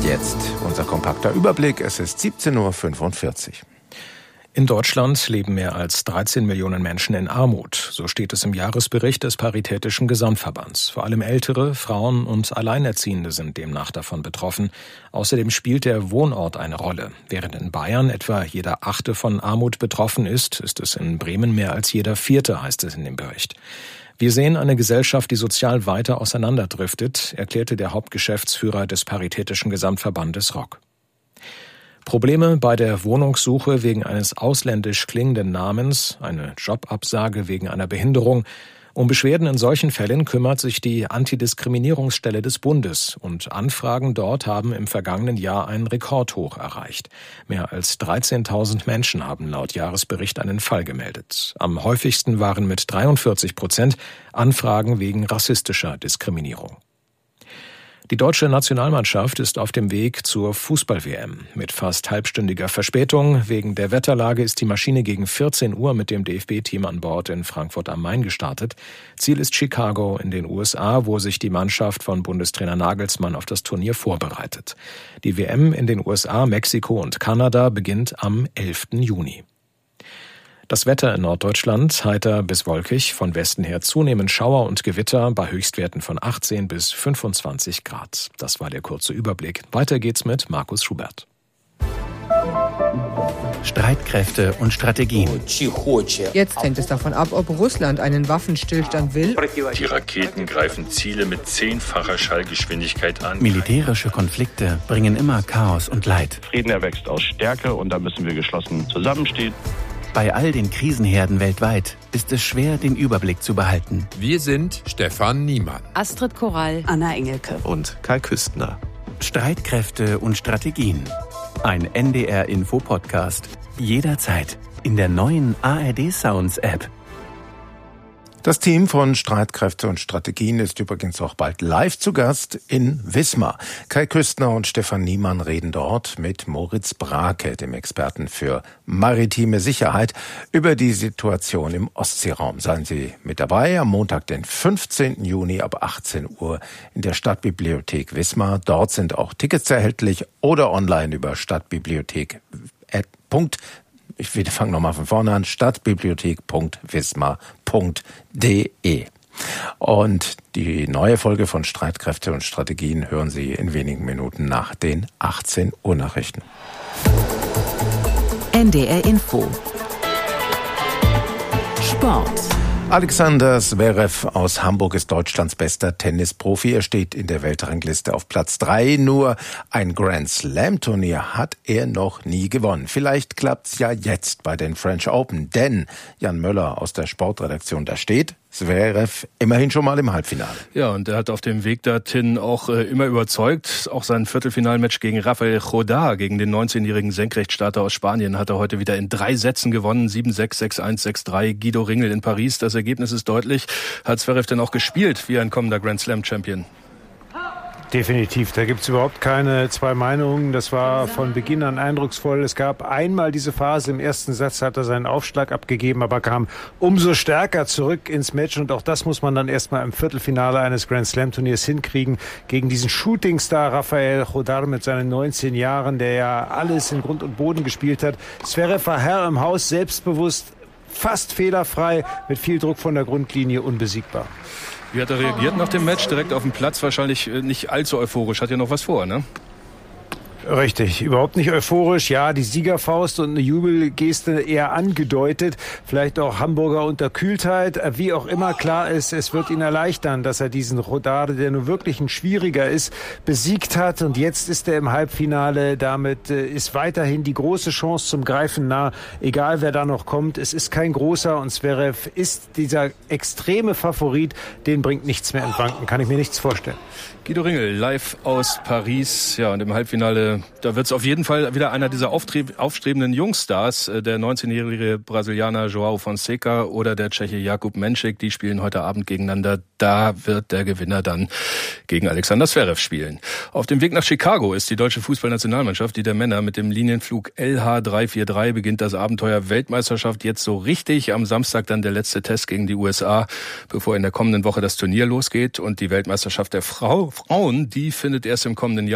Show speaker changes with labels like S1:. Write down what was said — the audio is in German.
S1: jetzt unser kompakter Überblick. Es ist 17:45 Uhr.
S2: In Deutschland leben mehr als 13 Millionen Menschen in Armut. So steht es im Jahresbericht des Paritätischen Gesamtverbands. Vor allem Ältere, Frauen und Alleinerziehende sind demnach davon betroffen. Außerdem spielt der Wohnort eine Rolle. Während in Bayern etwa jeder Achte von Armut betroffen ist, ist es in Bremen mehr als jeder Vierte, heißt es in dem Bericht. Wir sehen eine Gesellschaft, die sozial weiter auseinanderdriftet, erklärte der Hauptgeschäftsführer des Paritätischen Gesamtverbandes ROC. Probleme bei der Wohnungssuche wegen eines ausländisch klingenden Namens, eine Jobabsage wegen einer Behinderung. Um Beschwerden in solchen Fällen kümmert sich die Antidiskriminierungsstelle des Bundes und Anfragen dort haben im vergangenen Jahr einen Rekordhoch erreicht. Mehr als 13.000 Menschen haben laut Jahresbericht einen Fall gemeldet. Am häufigsten waren mit 43% Anfragen wegen rassistischer Diskriminierung. Die deutsche Nationalmannschaft ist auf dem Weg zur Fußball-WM. Mit fast halbstündiger Verspätung wegen der Wetterlage ist die Maschine gegen 14 Uhr mit dem DFB-Team an Bord in Frankfurt am Main gestartet. Ziel ist Chicago in den USA, wo sich die Mannschaft von Bundestrainer Nagelsmann auf das Turnier vorbereitet. Die WM in den USA, Mexiko und Kanada beginnt am 11. Juni. Das Wetter in Norddeutschland heiter bis wolkig, von Westen her zunehmend Schauer und Gewitter bei Höchstwerten von 18 bis 25 Grad. Das war der kurze Überblick. Weiter geht's mit Markus Schubert.
S3: Streitkräfte und Strategien.
S4: Jetzt hängt es davon ab, ob Russland einen Waffenstillstand will.
S5: Die Raketen greifen Ziele mit 10-facher Schallgeschwindigkeit an.
S3: Militärische Konflikte bringen immer Chaos und Leid.
S6: Frieden erwächst aus Stärke und da müssen wir geschlossen zusammenstehen.
S3: Bei all den Krisenherden weltweit ist es schwer, den Überblick zu behalten.
S7: Wir sind Stefan Niemann,
S8: Astrid Korall, Anna Engelke
S9: und Kai Küstner.
S3: Streitkräfte und Strategien. Ein NDR-Info-Podcast. Jederzeit in der neuen ARD-Sounds-App.
S1: Das Team von Streitkräfte und Strategien ist übrigens auch bald live zu Gast in Wismar. Kai Küstner und Stefan Niemann reden dort mit Moritz Brake, dem Experten für maritime Sicherheit, über die Situation im Ostseeraum. Seien Sie mit dabei am Montag, den 15. Juni ab 18 Uhr in der Stadtbibliothek Wismar. Dort sind auch Tickets erhältlich oder online über Ich fange nochmal von vorne an, stadtbibliothek.wismar.de. Und die neue Folge von Streitkräfte und Strategien hören Sie in wenigen Minuten nach den 18 Uhr Nachrichten.
S8: NDR Info. Sport.
S1: Alexander Zverev aus Hamburg ist Deutschlands bester Tennisprofi. Er steht in der Weltrangliste auf Platz 3. Nur ein Grand-Slam-Turnier hat er noch nie gewonnen. Vielleicht klappt's ja jetzt bei den French Open, denn Jan Möller aus der Sportredaktion, da steht Zverev immerhin schon mal im Halbfinale.
S10: Ja, und er hat auf dem Weg dorthin auch immer überzeugt. Auch sein Viertelfinalmatch gegen Rafael Jodar, gegen den 19-jährigen Senkrechtstarter aus Spanien, hat er heute wieder in 3 Sätzen gewonnen. 7-6, 6-1, 6-3. Guido Ringel in Paris. Das Ergebnis ist deutlich. Hat Zverev denn auch gespielt wie ein kommender Grand Slam Champion?
S11: Definitiv, da gibt's überhaupt keine zwei Meinungen. Das war von Beginn an eindrucksvoll. Es gab einmal diese Phase, im ersten Satz hat er seinen Aufschlag abgegeben, aber kam umso stärker zurück ins Match. Und auch das muss man dann erstmal im Viertelfinale eines Grand Slam Turniers hinkriegen. Gegen diesen Shootingstar Rafael Jodar mit seinen 19 Jahren, der ja alles in Grund und Boden gespielt hat. Zverev war Herr im Haus, selbstbewusst, fast fehlerfrei, mit viel Druck von der Grundlinie, unbesiegbar.
S10: Wie hat er reagiert nach dem Match? Direkt auf dem Platz wahrscheinlich nicht allzu euphorisch. Hat ja noch was vor, ne?
S11: Richtig, überhaupt nicht euphorisch. Ja, die Siegerfaust und eine Jubelgeste eher angedeutet. Vielleicht auch Hamburger Unterkühltheit. Wie auch immer, klar ist, es wird ihn erleichtern, dass er diesen Jodar, der nur wirklich ein schwieriger ist, besiegt hat. Und jetzt ist er im Halbfinale. Damit ist weiterhin die große Chance zum Greifen nah. Egal, wer da noch kommt. Es ist kein großer und Zverev ist dieser extreme Favorit. Den bringt nichts mehr in Wanken. Kann ich mir nichts vorstellen.
S10: Guido Ringel, live aus Paris. Ja, und im Halbfinale, da wird es auf jeden Fall wieder einer dieser aufstrebenden Jungstars. Der 19-jährige Brasilianer João Fonseca oder der Tscheche Jakub Menšík, die spielen heute Abend gegeneinander. Da wird der Gewinner dann gegen Alexander Zverev spielen. Auf dem Weg nach Chicago ist die deutsche Fußballnationalmannschaft, die der Männer mit dem Linienflug LH343 beginnt das Abenteuer Weltmeisterschaft jetzt so richtig. Am Samstag dann der letzte Test gegen die USA, bevor in der kommenden Woche das Turnier losgeht. Und die Weltmeisterschaft der Frauen, die findet erst im kommenden Jahr